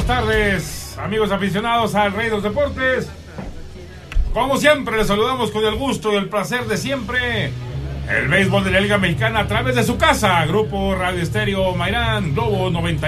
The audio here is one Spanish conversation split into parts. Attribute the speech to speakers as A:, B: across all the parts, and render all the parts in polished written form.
A: buenas tardes, amigos aficionados al Rey de los Deportes. Como siempre, les saludamos con el gusto y el placer de siempre. El béisbol de la Liga Mexicana a través de su casa, Grupo Radio Estéreo Mairán, Globo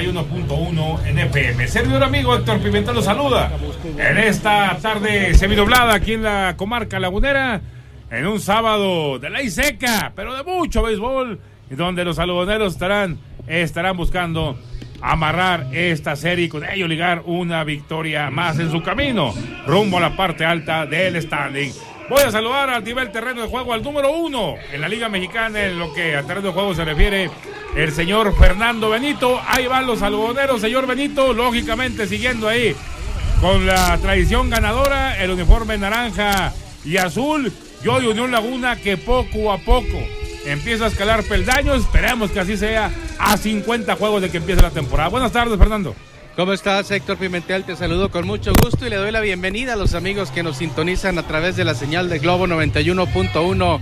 A: 91.1 en FM. Servidor amigo Héctor Pimentel los saluda en esta tarde seminublada aquí en la comarca lagunera, en un sábado de ley seca, pero de mucho béisbol, donde los algodoneros estarán buscando amarrar esta serie y con ello ligar una victoria más en su camino rumbo a la parte alta del standing. Voy a saludar al nivel terreno de juego al número 1 en la Liga Mexicana en lo que a terreno de juego se refiere, el señor Fernando Benito. Ahí van los algodoneros, señor Benito, lógicamente siguiendo ahí con la tradición ganadora, el uniforme naranja y azul, y hoy Unión Laguna que poco a poco empieza a escalar peldaños. Esperemos que así sea a 50 juegos de que empiece la temporada. Buenas tardes, Fernando.
B: ¿Cómo estás, Héctor Pimentel? Te saludo con mucho gusto y le doy la bienvenida a los amigos que nos sintonizan a través de la señal de Globo 91.1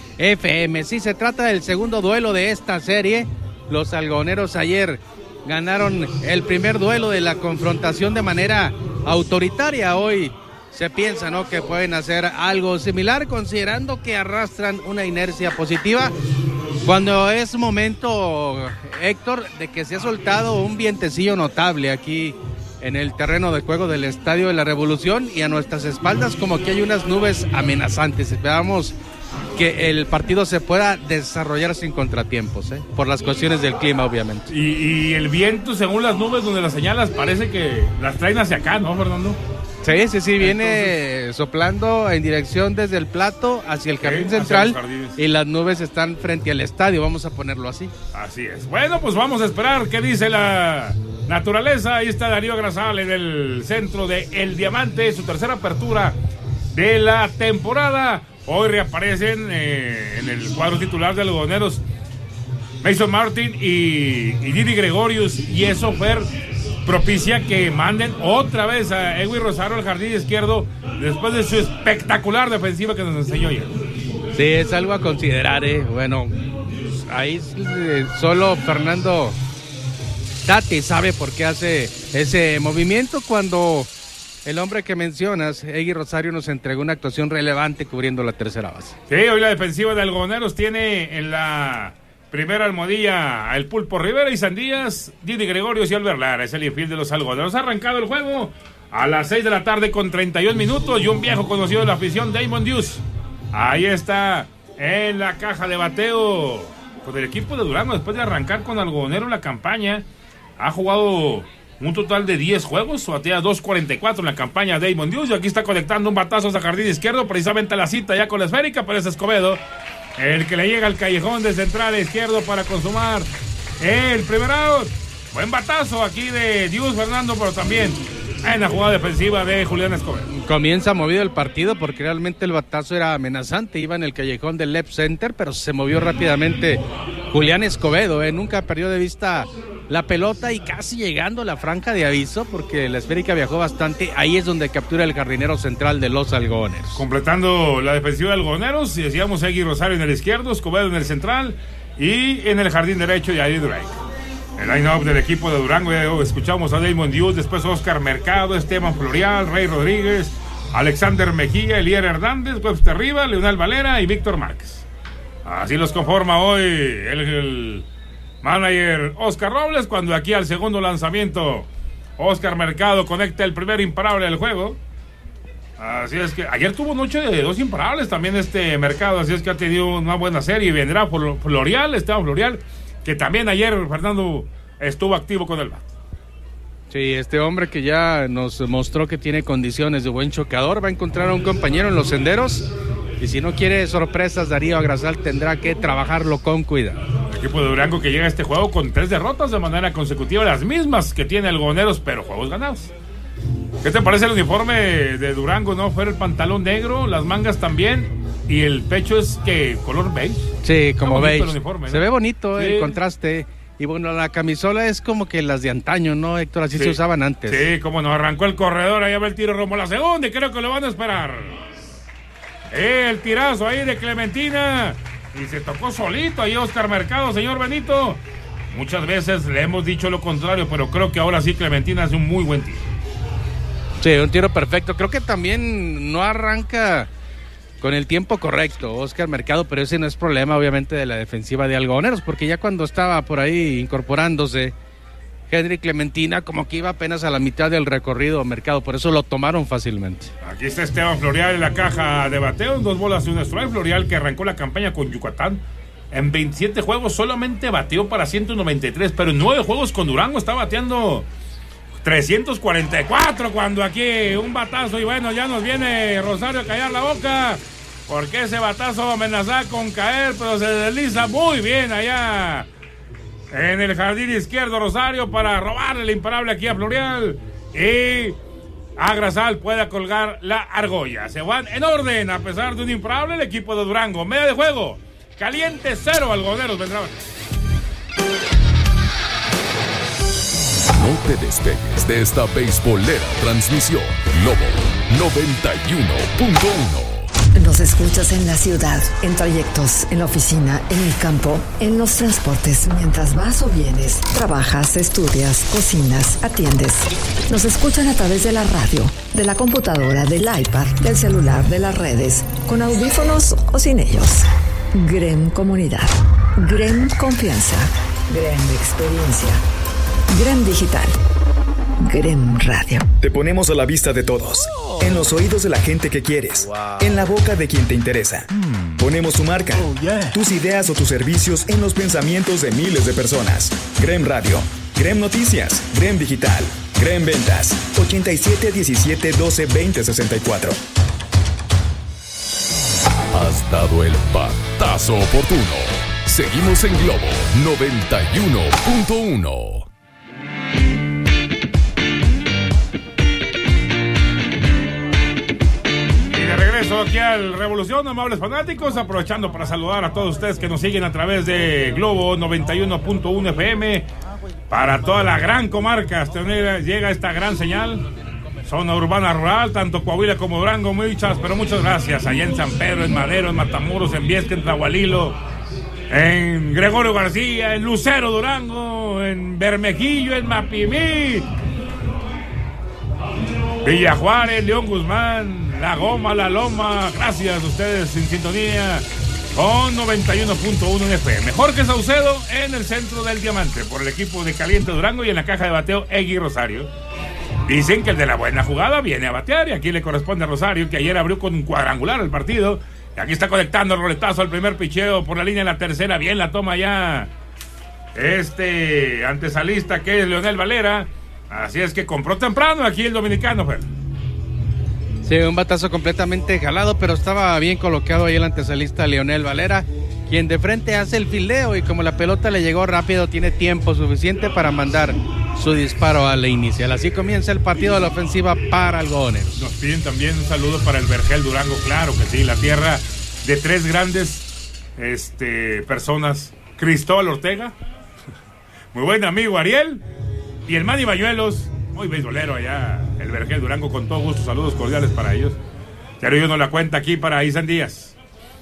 B: FM. Sí, se trata del segundo duelo de esta serie. Los algodoneros ayer ganaron el primer duelo de la confrontación de manera autoritaria. Hoy se piensa, ¿no?, que pueden hacer algo similar, considerando que arrastran una inercia positiva. Cuando es momento, Héctor, de que se ha soltado un vientecillo notable aquí en el terreno de juego del Estadio de la Revolución, y a nuestras espaldas como que hay unas nubes amenazantes. Esperamos que el partido se pueda desarrollar sin contratiempos, por las cuestiones del clima, obviamente.
A: Y el viento, según las nubes donde las señalas, parece que las traen hacia acá, ¿no, Fernando?
B: Sí, viene soplando en dirección desde el plato hacia el jardín central, y las nubes están frente al estadio, vamos a ponerlo así.
A: Así es. Bueno, pues vamos a esperar qué dice la naturaleza. Ahí está Darío Grasal en el centro de El Diamante, su tercera apertura de la temporada. Hoy reaparecen en el cuadro titular de los algodoneros Mason Martin y Didi Gregorius, y eso propicia que manden otra vez a Edwin Rosario al jardín izquierdo después de su espectacular defensiva que nos enseñó ayer.
B: Sí, es algo a considerar, Bueno, ahí solo Fernando Tati sabe por qué hace ese movimiento, cuando el hombre que mencionas, Egui Rosario, nos entregó una actuación relevante cubriendo la tercera base.
A: Sí, hoy la defensiva de algodoneros tiene en la primera almohadilla el Pulpo Rivera y Sandías, Didi Gregorius y Albert Lara. Es el infield de los algodoneros. Ha arrancado el juego a las 6 de la tarde con 31 minutos y un viejo conocido de la afición, Damon Deuce. Ahí está en la caja de bateo con el equipo de Durango después de arrancar con algodonero la campaña. Ha jugado un total de 10 juegos, batea 2.44 en la campaña Damon Deuce, y aquí está conectando un batazo a jardín izquierdo, precisamente a la cita ya con la esférica, pero es Escobedo el que le llega al callejón de central izquierdo para consumar el primer out. Buen batazo aquí de Deuce, Fernando, pero también en la jugada defensiva de Julián Escobedo.
B: Comienza movido el partido porque realmente el batazo era amenazante, iba en el callejón del left center, pero se movió rápidamente Julián Escobedo, nunca perdió de vista la pelota y casi llegando a la franja de aviso, porque la esférica viajó bastante. Ahí es donde captura el jardinero central de los algodoneros.
A: Completando la defensiva de algodoneros, decíamos Egui Rosario en el izquierdo, Escobedo en el central, y en el jardín derecho Yair Drake. El line-up del equipo de Durango, ya escuchamos a Damon Deuce, después Oscar Mercado, Esteban Florial, Rey Rodríguez, Alexander Mejía, Elier Hernández, Webster Riva, Leonel Valera y Víctor Márquez. Así los conforma hoy el manager Oscar Robles, cuando aquí al segundo lanzamiento Oscar Mercado conecta el primer imparable del juego. Así es que ayer tuvo noche de 2 imparables también Mercado, así es que ha tenido una buena serie, y vendrá por Esteban Florial, que también ayer, Fernando, estuvo activo con el bat.
B: Sí, este hombre que ya nos mostró que tiene condiciones de buen chocador, va a encontrar a un compañero en los senderos, y si no quiere sorpresas, Darío Agrasal tendrá que trabajarlo con cuidado.
A: El equipo de Durango que llega a este juego con 3 derrotas de manera consecutiva, las mismas que tiene algodoneros, pero juegos ganados. ¿Qué te parece el uniforme de Durango, no? Fuera el pantalón negro, las mangas también, y el pecho es que color beige.
B: Sí, como beige.
A: Uniforme, ¿no?
B: Se ve bonito, sí, el contraste. Y bueno, la camisola es como que las de antaño, ¿no, Héctor? Así se usaban antes.
A: Sí, como nos arrancó el corredor, ahí va el tiro rumbo a la segunda y creo que lo van a esperar. El tirazo ahí de Clementina, y se tocó solito ahí Oscar Mercado, señor Benito. Muchas veces le hemos dicho lo contrario, pero creo que ahora sí Clementina hace un muy buen tiro.
B: Sí, un tiro perfecto. Creo que también no arranca con el tiempo correcto Oscar Mercado, pero ese no es problema obviamente de la defensiva de Algodoneros, porque ya cuando estaba por ahí incorporándose Henry Clementina, como que iba apenas a la mitad del recorrido Mercado, por eso lo tomaron fácilmente.
A: Aquí está Esteban Florial en la caja de bateo, en 2 bolas y un strike. Florial, que arrancó la campaña con Yucatán, en 27 juegos solamente bateó para 193, pero en 9 juegos con Durango está bateando 344, cuando aquí un batazo, y bueno, ya nos viene Rosario a callar la boca, porque ese batazo amenazaba con caer, pero se desliza muy bien allá en el jardín izquierdo Rosario para robarle el imparable aquí a Florial, y Agrasal puede colgar la argolla. Se van en orden a pesar de un imparable el equipo de Durango. Media de juego, caliente 0, Algodoneros vendrá.
C: No te despegues de esta beisbolera transmisión. Lobo 91.1.
D: Nos escuchas en la ciudad, en trayectos, en la oficina, en el campo, en los transportes, mientras vas o vienes, trabajas, estudias, cocinas, atiendes. Nos escuchan a través de la radio, de la computadora, del iPad, del celular, de las redes, con audífonos o sin ellos. GREM Comunidad, GREM Confianza, GREM Experiencia, GREM Digital, GREM Radio.
E: Te ponemos a la vista de todos, en los oídos de la gente que quieres, en la boca de quien te interesa. Ponemos tu marca, tus ideas o tus servicios en los pensamientos de miles de personas. GREM Radio, GREM Noticias, GREM Digital, GREM Ventas, 87 17 12 20 64.
C: Has dado el batazo oportuno. Seguimos en Globo 91.1.
A: Regreso aquí al Revolución, amables fanáticos, aprovechando para saludar a todos ustedes que nos siguen a través de Globo 91.1 FM para toda la gran comarca. Hasta donde llega esta gran señal, zona urbana rural, tanto Coahuila como Durango. Muchas gracias allá en San Pedro, en Madero, en Matamoros, en Viesca, en Tlahualilo, en Gregorio García, en Lucero, Durango, en Bermejillo, en Mapimí, Villa Juárez, León Guzmán, La Goma, La Loma. Gracias a ustedes en sintonía con 91.1 en FM. Jorge Saucedo en el centro del diamante por el equipo de Caliente Durango, y en la caja de bateo Egui Rosario. Dicen que el de la buena jugada viene a batear, y aquí le corresponde a Rosario, que ayer abrió con un cuadrangular el partido, y aquí está conectando el roletazo al primer picheo por la línea de la tercera. Bien la toma ya antesalista que es Leonel Valera. Así es que compró temprano aquí el dominicano, Fer.
B: Sí, un batazo completamente jalado, pero estaba bien colocado ahí el antesalista Leonel Valera, quien de frente hace el fildeo, y como la pelota le llegó rápido, tiene tiempo suficiente para mandar su disparo a la inicial. Así comienza el partido de la ofensiva para Algodoneros.
A: Nos piden también un saludo para el Vergel Durango, claro que sí, la tierra de 3 grandes personas. Cristóbal Ortega, muy buen amigo Ariel, y el Manny Bañuelos, muy beisbolero allá, el Vergel Durango, con todo gusto, saludos cordiales para ellos. Pero yo no la cuenta aquí para Isan Díaz.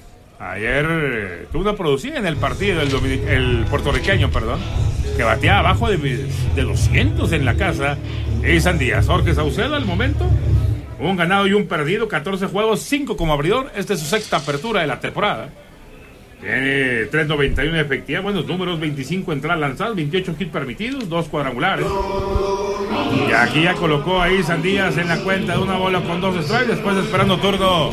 A: Ayer tuvo una producida en el partido, el puertorriqueño, que bateaba abajo de 200 en la casa. Isan Díaz. Jorge Saucedo al momento, un ganado y un perdido, 14 juegos, 5 como abridor. Esta es su 6ª apertura de la temporada. Tiene 3.91 de efectividad, buenos números, 25 entradas lanzadas, 28 hits permitidos, 2 cuadrangulares. Y aquí ya colocó a Isan Díaz en la cuenta de 1 bola con 2 strikes, después esperando turno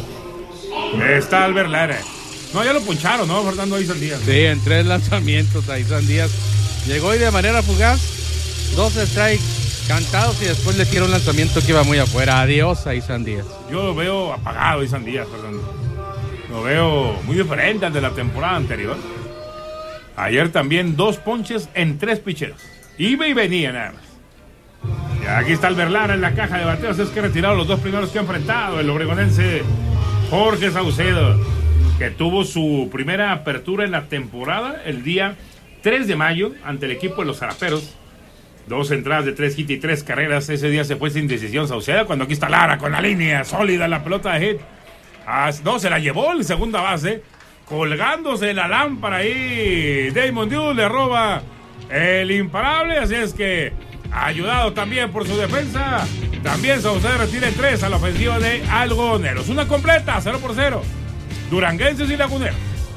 A: está Albert Lara. No, ya lo puncharon, ¿no? Fernando Isan Díaz.
B: Sí, en 3 lanzamientos a Isan Díaz. Llegó y de manera fugaz, 2 strikes cantados, y después le tira un lanzamiento que iba muy afuera. Adiós a Isan Díaz.
A: Yo lo veo apagado, Isan Díaz, Fernando. Lo veo muy diferente al de la temporada anterior. Ayer también 2 ponches en 3 picheos. Iba y venía nada más. Y aquí está Albert Lara en la caja de bateos. Es que retirado los 2 primeros que ha enfrentado el obregonense Jorge Saucedo, que tuvo su primera apertura en la temporada el día 3 de mayo ante el equipo de los Zaraperos. 2 entradas de 3 hits y 3 carreras. Ese día se fue sin decisión Saucedo, cuando aquí está Lara con la línea sólida, la pelota de hit. No, se la llevó el segunda base, colgándose la lámpara ahí. Damon Dew le roba el imparable, así es que ayudado también por su defensa, también Saucedo retira el 3 a la ofensiva de Algodoneros. Una completa, 0-0, duranguenses y laguneros.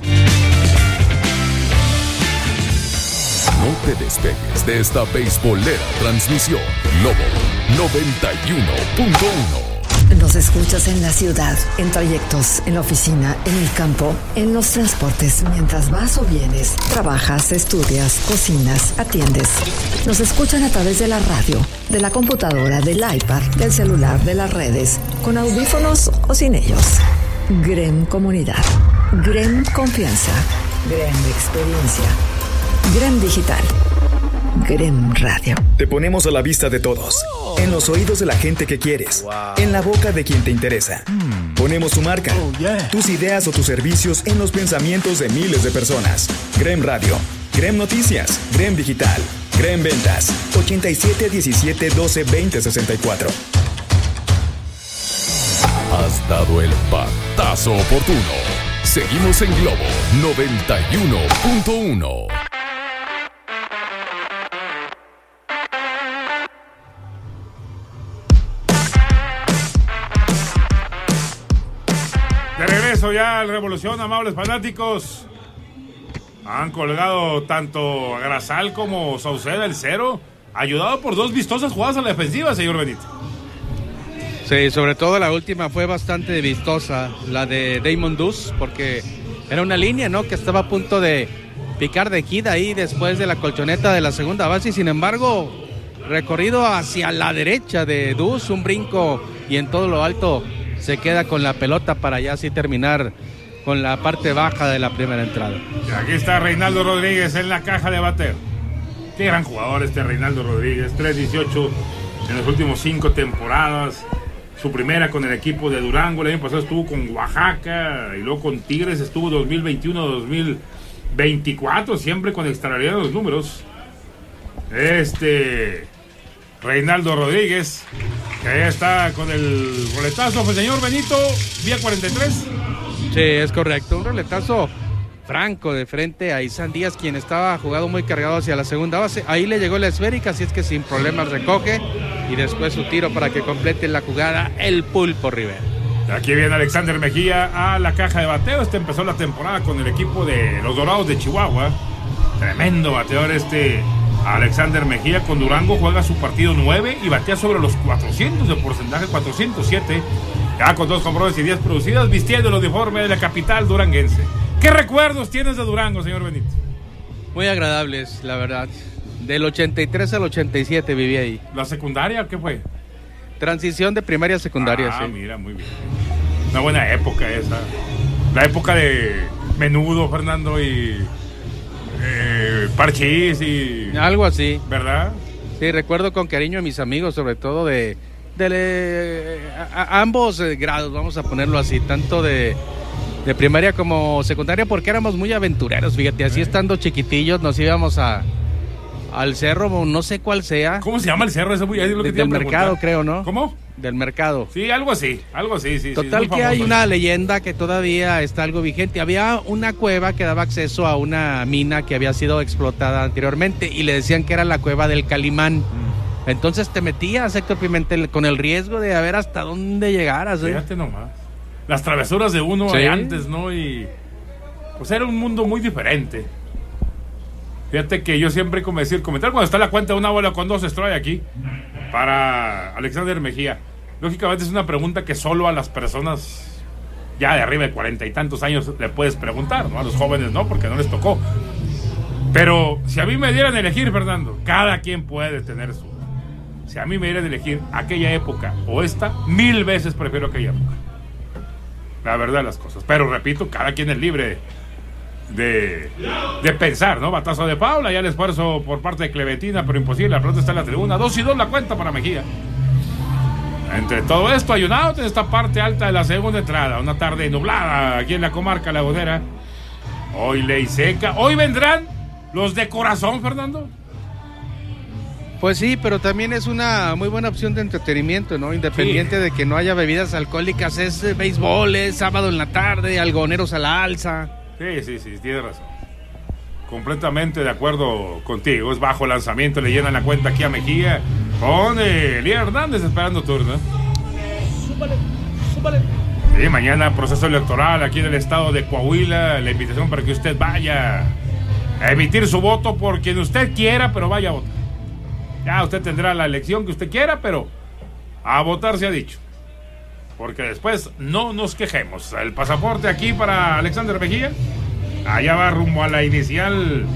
C: No te despegues de esta beisbolera transmisión. Lobo 91.1.
D: Nos escuchas en la ciudad, en trayectos, en la oficina, en el campo, en los transportes, mientras vas o vienes, trabajas, estudias, cocinas, atiendes. Nos escuchan a través de la radio, de la computadora, del iPad, del celular, de las redes, con audífonos o sin ellos. GREM Comunidad, GREM Confianza, GREM Experiencia, GREM Digital, GREM Radio.
E: Te ponemos a la vista de todos, en los oídos de la gente que quieres, en la boca de quien te interesa. Ponemos tu marca, tus ideas o tus servicios en los pensamientos de miles de personas. GREM Radio, GREM Noticias, GREM Digital, GREM Ventas, 87 17 12 20 64.
C: Has dado el patazo oportuno. Seguimos en Globo 91.1.
A: De regreso ya al Revolución, amables fanáticos. Han colgado tanto a Grasal como Saucedo el 0, ayudado por dos vistosas jugadas a la defensiva, señor Benito.
B: Sí, sobre todo la última fue bastante vistosa, la de Damon Duz, porque era una línea, ¿no?, que estaba a punto de picar de gira ahí después de la colchoneta de la segunda base, y sin embargo, recorrido hacia la derecha de Duz, un brinco, y en todo lo alto se queda con la pelota para ya así terminar con la parte baja de la primera entrada.
A: Y aquí está Reinaldo Rodríguez en la caja de bater. Qué gran jugador este Reinaldo Rodríguez, 3.18 en las últimas 5 temporadas. Su primera con el equipo de Durango, el año pasado estuvo con Oaxaca y luego con Tigres, estuvo 2021-2024, siempre con extraordinarios los números. Reinaldo Rodríguez, que ahí está con el roletazo, pues señor Benito, vía 43.
B: Sí, es correcto, un roletazo franco de frente a Isan Díaz, quien estaba jugado muy cargado hacia la segunda base. Ahí le llegó la esférica, así es que sin problemas recoge, y después su tiro para que complete la jugada el Pulpo Rivera.
A: Aquí viene Alexander Mejía a la caja de bateo. Empezó la temporada con el equipo de los Dorados de Chihuahua. Tremendo bateador Alexander Mejía. Con Durango juega su partido 9 y batea sobre los 400 de porcentaje, 407. Ya con 2 jonrones y 10 producidas, vistiendo el uniforme de la capital duranguense. ¿Qué recuerdos tienes de Durango, señor Benito?
B: Muy agradables, la verdad. Del 83 al 87 viví ahí.
A: ¿La secundaria qué fue?
B: Transición de primaria a secundaria, sí.
A: Mira, muy bien. Una buena época esa. La época de Menudo, Fernando, y Parchís y...
B: algo así.
A: ¿Verdad?
B: Sí, recuerdo con cariño a mis amigos, sobre todo de ambos grados, vamos a ponerlo así, tanto de primaria como secundaria, porque éramos muy aventureros, fíjate, así estando chiquitillos nos íbamos al cerro, no sé cuál sea.
A: ¿Cómo se llama el cerro? Eso es lo que
B: del mercado, creo, ¿no?
A: ¿Cómo?
B: Del mercado.
A: Sí, algo así, sí.
B: Total,
A: sí,
B: que hay una leyenda que todavía está algo vigente. Había una cueva que daba acceso a una mina que había sido explotada anteriormente y le decían que era la cueva del Calimán. Entonces te metías, Héctor Pimentel, con el riesgo de a ver hasta dónde llegaras.
A: Fíjate nomás. Las travesuras de uno
B: ¿sí?
A: Antes, ¿no? Y pues era un mundo muy diferente. Fíjate que yo siempre comentar cuando está la cuenta de una bola con 2 strikes aquí para Alexander Mejía. Lógicamente es una pregunta que solo a las personas ya de arriba de 40 y tantos años le puedes preguntar, ¿no? A los jóvenes no, porque no les tocó. Pero si a mí me dieran a elegir, Fernando, cada quien puede tener su... Si a mí me dieran a elegir aquella época o esta, 1000 veces prefiero aquella época. La verdad de las cosas. Pero repito, cada quien es libre de pensar, ¿no? Batazo de Paula, ya el esfuerzo por parte de Clementina, pero imposible, la pelota está en la tribuna, 2-2 la cuenta para Mejía. Entre todo esto, ayunado en esta parte alta de la segunda entrada, una tarde nublada aquí en la comarca lagunera. Hoy ley seca, hoy vendrán los de corazón, Fernando.
B: Pues sí, pero también es una muy buena opción de entretenimiento, ¿no? Independiente de que no haya bebidas alcohólicas, es béisbol, es sábado en la tarde, algodoneros a la alza.
A: Sí, tienes razón. completamente de acuerdo contigo. Es bajo lanzamiento, le llenan la cuenta aquí a Mejía con Elías Hernández esperando turno. Sí, mañana proceso electoral aquí en el estado de Coahuila. La invitación para que usted vaya a emitir su voto por quien usted quiera, pero vaya a votar. Ya usted tendrá la elección que usted quiera, pero a votar se ha dicho. Porque después no nos quejemos. El pasaporte aquí para Alexander Mejía. Allá va rumbo a la inicial.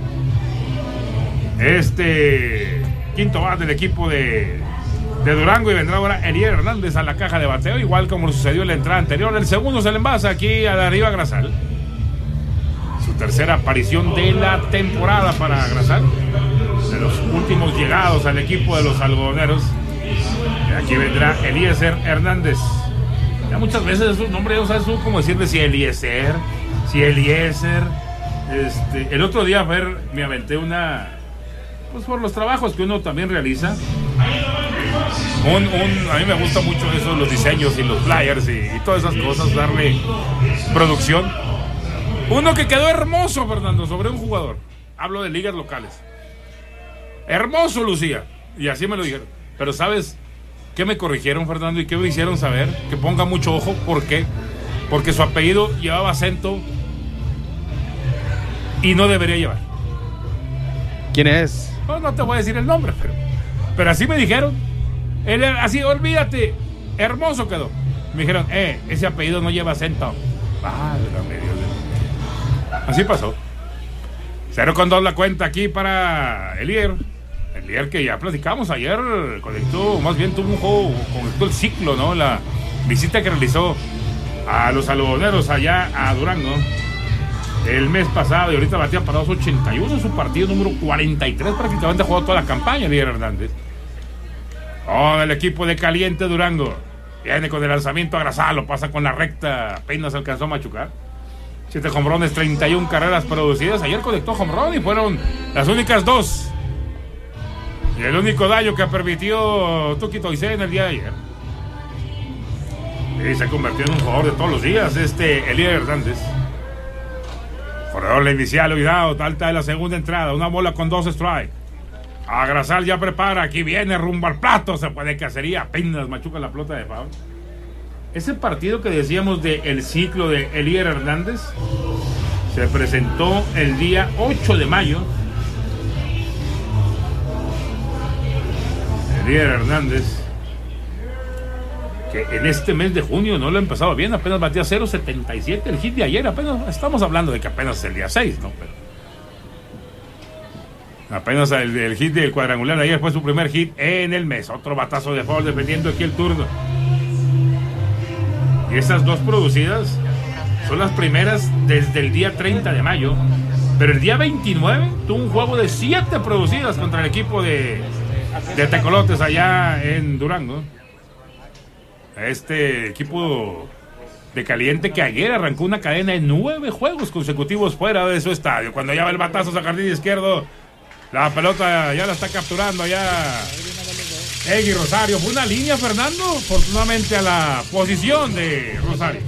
A: Quinto bat del equipo de Durango, y vendrá ahora Elías Hernández a la caja de bateo, igual como lo sucedió en la entrada anterior. El segundo se le envasa aquí a Darío Grasal. Su tercera aparición de la temporada para Grasal, de los últimos llegados al equipo de los algodoneros. Y aquí vendrá Eliezer Hernández. Ya muchas veces su nombre, o sea, es como decirle si Eliezer, si Eliezer. El otro día, me aventé una, pues por los trabajos que uno también realiza. A mí me gusta mucho eso, los diseños y los flyers y todas esas cosas, darle producción. Uno que quedó hermoso, Fernando, sobre un jugador. Hablo de ligas locales. Hermoso, Lucía. Y así me lo dijeron. Pero ¿sabes qué me corrigieron, Fernando? ¿Y qué me hicieron saber? Que ponga mucho ojo. ¿Por qué? Porque su apellido llevaba acento y no debería llevar.
B: ¿Quién es?
A: No te voy a decir el nombre, pero así me dijeron. Así, olvídate. Hermoso quedó. Me dijeron, ese apellido no lleva acento. Válgame Dios. Así pasó. 0-2 la cuenta aquí para Elier, que ya platicamos ayer, conectó, más bien tuvo un juego, conectó el ciclo, ¿no? La visita que realizó a los algodoneros allá a Durango el mes pasado, y ahorita batía para 281 en su partido número 43, prácticamente ha jugado toda la campaña Elías Hernández. El equipo de Caliente Durango viene con el lanzamiento a Grasal, lo pasa con la recta, apenas alcanzó a machucar. 7 jonrones, 31 carreras producidas. Ayer conectó jonrón y fueron las únicas 2. Y el único daño que permitió Tuki Toisé en el día de ayer. Y se convirtió en un jugador de todos los días, Elías Hernández. Corredor la inicial, olvidado, alta de la segunda entrada, una bola con 2 strikes. A Grasal ya prepara, aquí viene rumbo al plato, se puede cacería, apenas machuca la pelota de foul. Ese partido que decíamos del ciclo de Elías Hernández se presentó el día 8 de mayo. Elías Hernández, que en este mes de junio no lo ha empezado bien, apenas batía 0.77 el hit de ayer, apenas estamos hablando de que apenas es el día 6, ¿no? Pero apenas el hit del cuadrangular de ayer fue su primer hit en el mes. Otro batazo de foul defendiendo aquí el turno. Y esas 2 producidas son las primeras desde el día 30 de mayo. Pero el día 29 tuvo un juego de 7 producidas contra el equipo de Tecolotes allá en Durango. Este equipo de Caliente que ayer arrancó una cadena de 9 juegos consecutivos fuera de su estadio. Cuando ya va el batazo a jardín izquierdo, la pelota ya la está capturando allá Egui Rosario. Fue una línea, Fernando, afortunadamente a la posición de Rosario.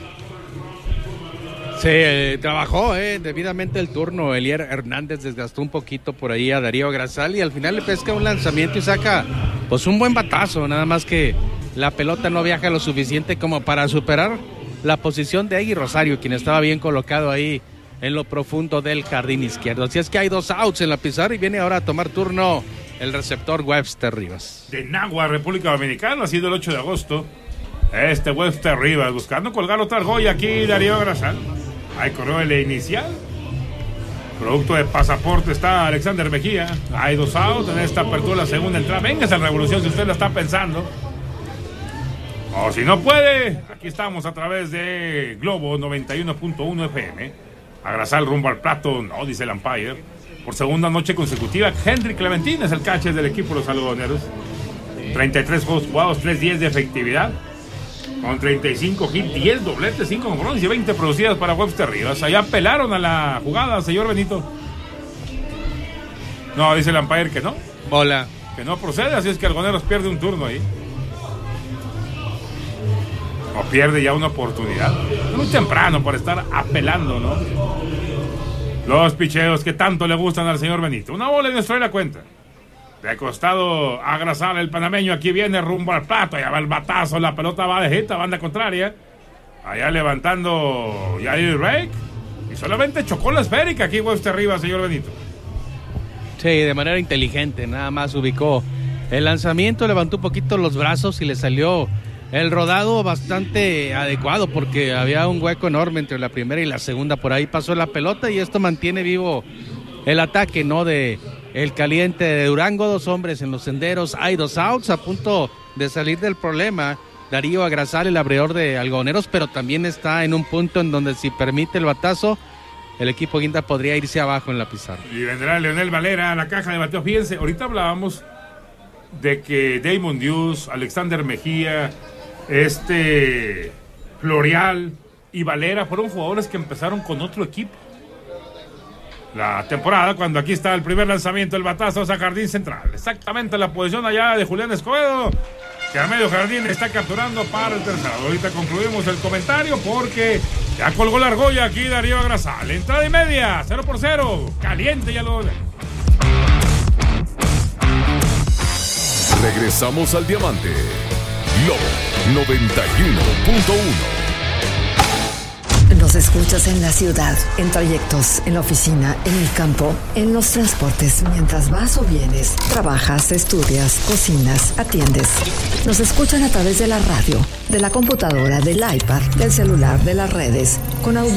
B: Sí, trabajó debidamente el turno. Elías Hernández desgastó un poquito por ahí a Darío Grasal y al final le pesca un lanzamiento y saca pues un buen batazo, nada más que la pelota no viaja lo suficiente como para superar la posición de Egui Rosario, quien estaba bien colocado ahí en lo profundo del jardín izquierdo. Así es que hay 2 outs en la pizarra y viene ahora a tomar turno el receptor Webster Rivas.
A: De Nagua, República Dominicana, ha sido el 8 de agosto. Webster Rivas buscando colgar otra argolla aquí, Darío Grasal. Ahí corrió el inicial. Producto de pasaporte está Alexander Mejía. Hay 2 outs en esta apertura, la segunda entrada. Venga esa revolución si usted la está pensando. O si no puede, aquí estamos a través de Globo 91.1 FM. A Grasal rumbo al plato, no, dice el umpire. Por segunda noche consecutiva, Henry Clementín es el catcher del equipo de los algodoneros. 33 juegos jugados, 3.10 de efectividad. Con 35 hits, 10 dobletes, 5 jonrones y 20 producidas para Webster Rivas. Allá pelaron a la jugada, señor Benito. No, dice el umpire que no.
B: Bola.
A: Que no procede, así es que Algodoneros pierde un turno ahí. O pierde ya una oportunidad. Es muy temprano para estar apelando, ¿no? Los picheos que tanto le gustan al señor Benito. Una bola y nos trae la cuenta. De costado a Grasal, el panameño. Aquí viene rumbo al plato. Allá va el batazo. La pelota va de jeta, banda contraria. Allá levantando Yair Rake. Y solamente chocó la esférica. Aquí va usted arriba, señor Benito.
B: Sí, de manera inteligente. Nada más ubicó el lanzamiento, levantó un poquito los brazos y le salió el rodado bastante adecuado porque había un hueco enorme entre la primera y la segunda. Por ahí pasó la pelota y esto mantiene vivo el ataque, ¿no? De el caliente de Durango. 2 hombres en los senderos, hay 2 outs, a punto de salir del problema Darío Agrasal, el abridor de Algodoneros, pero también está en un punto en donde si permite el batazo, el equipo Guinda podría irse abajo en la pizarra.
A: Y vendrá Leonel Valera a la caja de bateo. Fíjense, ahorita hablábamos de que Damon Deuce, Alexander Mejía, Florial y Valera fueron jugadores que empezaron con otro equipo la temporada, cuando aquí está el primer lanzamiento, el batazo a jardín central, exactamente la posición allá de Julián Escobedo, que a medio jardín está capturando para el tercero. Ahorita concluimos el comentario porque ya colgó la argolla aquí Darío Agrasal. Entrada y media, 0-0, caliente ya lo...
C: Regresamos al Diamante. Globo 91.1.
D: Nos escuchas en la ciudad, en trayectos, en la oficina, en el campo, en los transportes, mientras vas o vienes, trabajas, estudias, cocinas, atiendes. Nos escuchan a través de la radio, de la computadora, del iPad, del celular, de las redes, con audio